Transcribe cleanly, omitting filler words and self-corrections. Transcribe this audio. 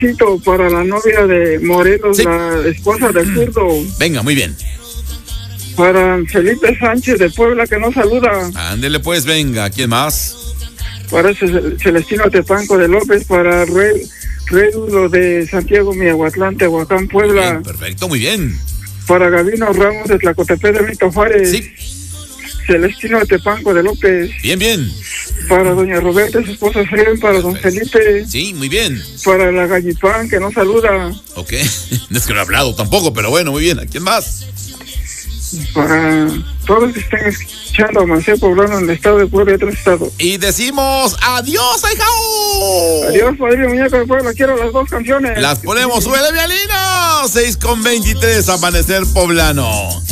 Tito, para la novia de Morelos, sí, la esposa del zurdo. Venga, muy bien. Para Felipe Sánchez de Puebla, que nos saluda. Ándele pues, venga, ¿quién más? Para Celestino Tepanco de López, para Rédulo de Santiago Miahuatlán, Tehuacán, Puebla. Bien, perfecto, muy bien. Para Gabino Ramos de Tlacotepec de Benito Juárez. Sí. Celestino Tepanco de López. Bien, bien. Para doña Roberta, su esposa Fren, para don Felipe. Sí, muy bien. Para la Gallipán, que nos saluda. Ok, no es que no he hablado tampoco, pero bueno, muy bien. ¿A quién más? Para todos los que estén escuchando a Mancé Poblano en el estado de Puebla y otros estados. Y decimos adiós, ahijao. Adiós, padrino muñeco de Puebla, quiero las dos canciones. Las ponemos, súbele violino. 6:23, Amanecer Poblano.